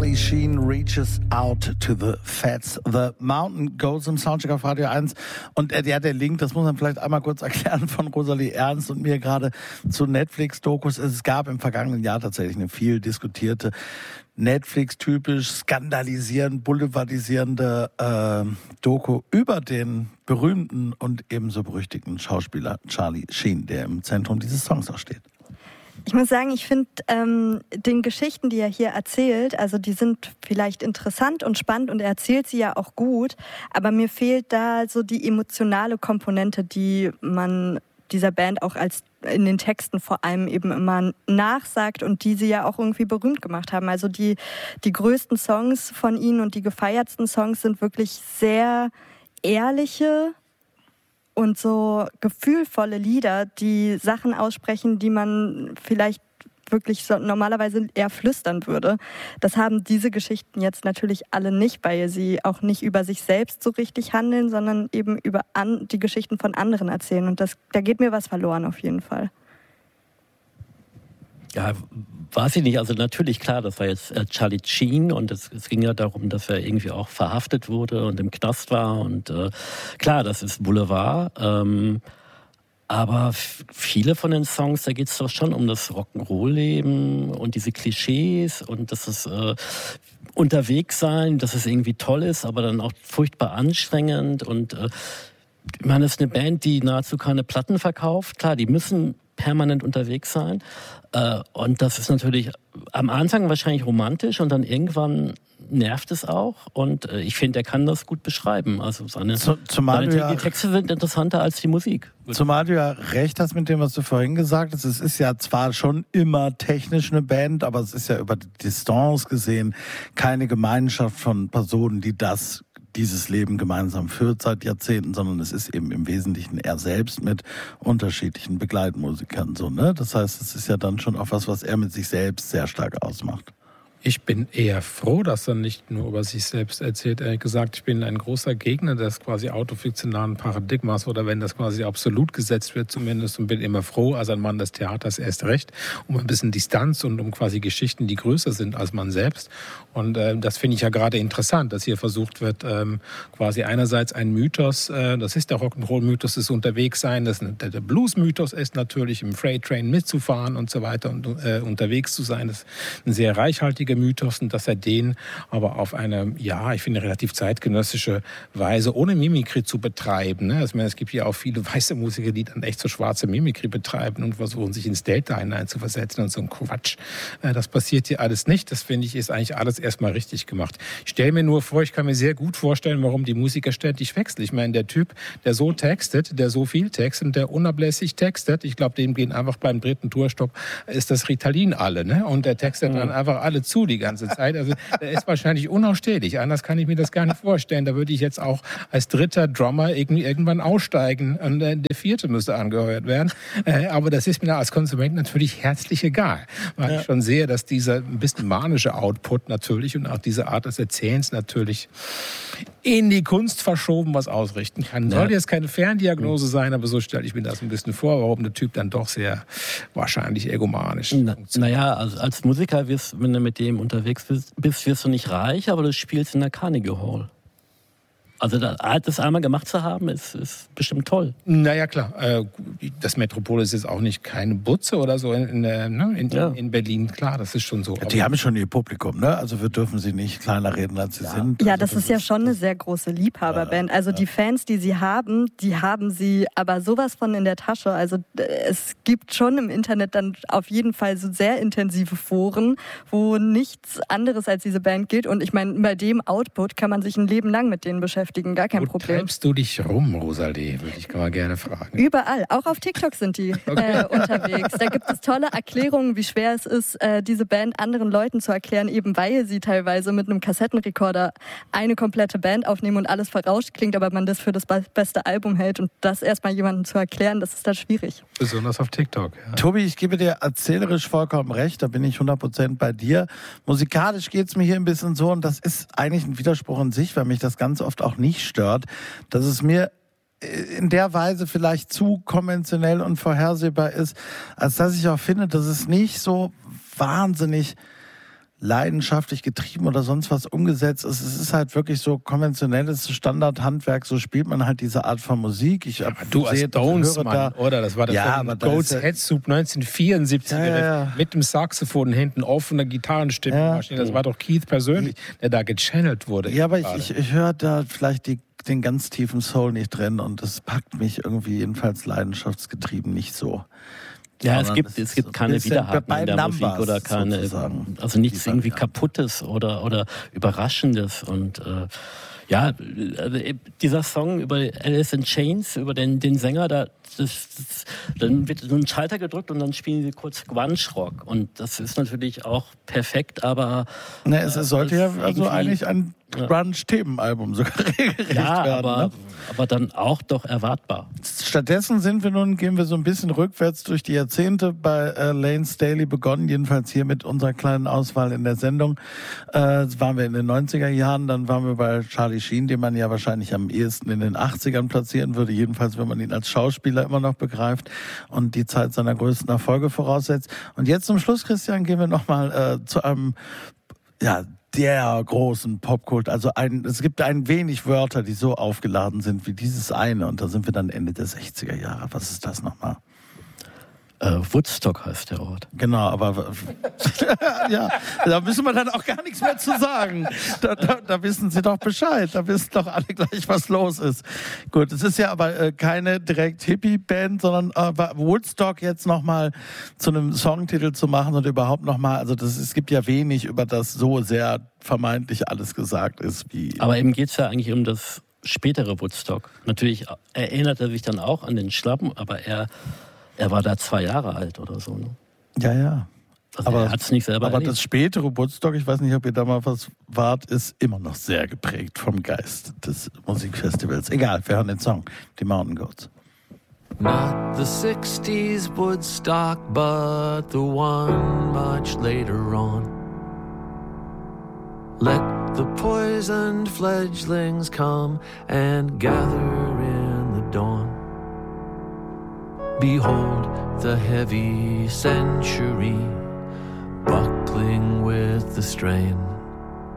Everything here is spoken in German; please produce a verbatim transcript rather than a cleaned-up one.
Charlie Sheen reaches out to the fats. The Mountain Goes im Soundcheck auf Radio eins. Und äh, ja, der Link, das muss man vielleicht einmal kurz erklären, von Rosalie Ernst und mir gerade zu Netflix-Dokus. Es gab im vergangenen Jahr tatsächlich eine viel diskutierte, Netflix-typisch skandalisierend, boulevardisierende äh, Doku über den berühmten und ebenso berüchtigten Schauspieler Charlie Sheen, der im Zentrum dieses Songs auch steht. Ich muss sagen, ich finde ähm, den Geschichten, die er hier erzählt, also die sind vielleicht interessant und spannend und er erzählt sie ja auch gut, aber mir fehlt da so die emotionale Komponente, die man dieser Band auch als in den Texten vor allem eben immer nachsagt und die sie ja auch irgendwie berühmt gemacht haben. Also die, die größten Songs von ihnen und die gefeiertsten Songs sind wirklich sehr ehrliche und so gefühlvolle Lieder, die Sachen aussprechen, die man vielleicht wirklich so normalerweise eher flüstern würde. Das haben diese Geschichten jetzt natürlich alle nicht, weil sie auch nicht über sich selbst so richtig handeln, sondern eben über an, die Geschichten von anderen erzählen. Und das, da geht mir was verloren auf jeden Fall. Ja, weiß ich nicht. Also natürlich, klar, das war jetzt Charlie Sheen und es, es ging ja darum, dass er irgendwie auch verhaftet wurde und im Knast war. Und äh, klar, das ist Boulevard. Ähm, aber f- viele von den Songs, da geht es doch schon um das Rock'n'Roll-Leben und diese Klischees und dass es äh, unterwegs sein, dass es irgendwie toll ist, aber dann auch furchtbar anstrengend. Und äh, ich meine, das ist eine Band, die nahezu keine Platten verkauft. Klar, die müssen permanent unterwegs sein. Äh, und das ist natürlich am Anfang wahrscheinlich romantisch und dann irgendwann nervt es auch. Und äh, ich finde, er kann das gut beschreiben. Also seine, Zu, zumal seine ja, die Texte sind interessanter als die Musik. Zumal du ja recht hast mit dem, was du vorhin gesagt hast. Es ist ja zwar schon immer technisch eine Band, aber es ist ja über die Distanz gesehen keine Gemeinschaft von Personen, die das dieses Leben gemeinsam führt seit Jahrzehnten, sondern es ist eben im Wesentlichen er selbst mit unterschiedlichen Begleitmusikern so, ne? Das heißt, es ist ja dann schon auch was, was er mit sich selbst sehr stark ausmacht. Ich bin eher froh, dass er nicht nur über sich selbst erzählt. Ehrlich gesagt, ich bin ein großer Gegner des quasi autofiktionalen Paradigmas oder wenn das quasi absolut gesetzt wird zumindest und bin immer froh, als ein Mann des Theaters erst recht, um ein bisschen Distanz und um quasi Geschichten, die größer sind als man selbst. Und äh, das finde ich ja gerade interessant, dass hier versucht wird, ähm, quasi einerseits ein Mythos, äh, das ist der Rock'n'Roll-Mythos, des Unterwegssein, das der, der Blues-Mythos ist natürlich im Freight Train mitzufahren und so weiter und äh, unterwegs zu sein. Das ist ein sehr reichhaltiger Mythos und dass er den aber auf eine, ja, ich finde, relativ zeitgenössische Weise ohne Mimikry zu betreiben. Ne? Also, ich meine, es gibt ja auch viele weiße Musiker, die dann echt so schwarze Mimikry betreiben und versuchen, sich ins Delta hineinzuversetzen und so ein Quatsch. Äh, das passiert hier alles nicht. Das, finde ich, ist eigentlich alles erstmal richtig gemacht. Ich stelle mir nur vor, ich kann mir sehr gut vorstellen, warum die Musiker ständig wechseln. Ich meine, der Typ, der so textet, der so viel textet, der unablässig textet, ich glaube, dem gehen einfach beim dritten Tourstopp, ist das Ritalin alle, ne? Und der textet dann einfach alle zu die ganze Zeit. Also der ist wahrscheinlich unausstehlich. Anders kann ich mir das gar nicht vorstellen. Da würde ich jetzt auch als dritter Drummer irgendwie irgendwann aussteigen und äh, der vierte müsste angehört werden. Äh, aber das ist mir als Konsument natürlich herzlich egal. Weil ja. ich schon sehe, dass dieser ein bisschen manische Output natürlich und auch diese Art des Erzählens natürlich in die Kunst verschoben was ausrichten kann. Soll ja. jetzt keine Ferndiagnose sein, aber so stelle ich mir das ein bisschen vor, warum der Typ dann doch sehr wahrscheinlich egomanisch Na, Naja, also als Musiker, wirst, wenn du mit dem unterwegs bist, wirst du nicht reich, aber du spielst in der Carnegie Hall. Also das einmal gemacht zu haben, ist, ist bestimmt toll. Naja, klar. Das Metropol ist jetzt auch nicht keine Butze oder so in, in, in, ja. in Berlin. Klar, das ist schon so. Ja, die haben schon ihr Publikum, ne? Also wir dürfen sie nicht kleiner reden, als sie ja. sind. Ja, also das, das ist ja schon eine sehr große Liebhaberband. Also ja. die Fans, die sie haben, die haben sie aber sowas von in der Tasche. Also es gibt schon im Internet dann auf jeden Fall so sehr intensive Foren, wo nichts anderes als diese Band gilt. Und ich meine, bei dem Output kann man sich ein Leben lang mit denen beschäftigen. Gar kein Wo Problem. Wo treibst du dich rum, Rosalie? Würde ich mal gerne fragen. Überall. Auch auf TikTok sind die okay. äh, unterwegs. Da gibt es tolle Erklärungen, wie schwer es ist, äh, diese Band anderen Leuten zu erklären, eben weil sie teilweise mit einem Kassettenrekorder eine komplette Band aufnehmen und alles verrauscht klingt, aber man das für das beste Album hält. Und das erstmal jemandem zu erklären, das ist dann schwierig. Besonders auf TikTok. Ja. Tobi, ich gebe dir erzählerisch vollkommen recht, da bin ich hundert Prozent bei dir. Musikalisch geht es mir hier ein bisschen so, und das ist eigentlich ein Widerspruch in sich, weil mich das ganz oft auch nicht stört, dass es mir in der Weise vielleicht zu konventionell und vorhersehbar ist, als dass ich auch finde, dass es nicht so wahnsinnig leidenschaftlich getrieben oder sonst was umgesetzt ist. Es ist halt wirklich so konventionelles Standardhandwerk, so spielt man halt diese Art von Musik. Ich ja, du als Stones, Mann, da, oder? Das war das ja, aber Goat's Head Soup neunzehnhundertvierundsiebzig ja, ja. mit dem Saxophon hinten, offener Gitarrenstimme. Ja. Das war doch Keith persönlich, der da gechannelt wurde. Ja, aber ich, ich, ich höre da vielleicht die, den ganz tiefen Soul nicht drin und das packt mich irgendwie jedenfalls leidenschaftsgetrieben nicht so. Ja, ja, es gibt, es gibt keine Widerhaken in der Numbers Musik oder keine, also nichts irgendwie Kaputtes oder, oder Überraschendes und äh, ja, dieser Song über Alice in Chains, über den, den Sänger, da, das, das, dann wird so ein Schalter gedrückt und dann spielen sie kurz Grunge-Rock und das ist natürlich auch perfekt, aber... Ne, es, es sollte ja also eigentlich ein Grunge-Themenalbum sogar regelrecht ja, werden. Aber, ne? aber dann auch doch erwartbar. Stattdessen sind wir nun, gehen wir so ein bisschen rückwärts durch die Jahrzehnte. Bei äh, Layne Staley begonnen, jedenfalls hier mit unserer kleinen Auswahl in der Sendung. Äh, waren wir in den neunziger Jahren, dann waren wir bei Charlie Sheen, den man ja wahrscheinlich am ehesten in den achtzigern platzieren würde, jedenfalls wenn man ihn als Schauspieler immer noch begreift und die Zeit seiner größten Erfolge voraussetzt. Und jetzt zum Schluss, Christian, gehen wir nochmal äh, zu einem, ja, der großen Popkult. Also ein, es gibt ein wenig Wörter, die so aufgeladen sind wie dieses eine. Und da sind wir dann Ende der sechziger Jahre. Was ist das nochmal? Äh, Woodstock heißt der Ort. Genau, aber ja, da müssen wir dann auch gar nichts mehr zu sagen. Da, da, da wissen Sie doch Bescheid. Da wissen doch alle gleich, was los ist. Gut, es ist ja aber äh, keine direkt Hippie-Band, sondern äh, Woodstock jetzt nochmal zu einem Songtitel zu machen und überhaupt nochmal, also das, es gibt ja wenig, über das so sehr vermeintlich alles gesagt ist. Wie. Aber eben geht es ja eigentlich um das spätere Woodstock. Natürlich erinnert er sich dann auch an den Schlappen, aber er Er war da zwei Jahre alt oder so. Ne? Ja, ja. Also aber er hat's nicht selber aber erlebt. Das spätere Woodstock, ich weiß nicht, ob ihr da mal was wart, ist immer noch sehr geprägt vom Geist des Musikfestivals. Egal, wir hören den Song, die Mountain Goats. Not the sixties Woodstock, but the one much later on. Let the poisoned fledglings come and gather in the dawn. Behold the heavy century buckling with the strain.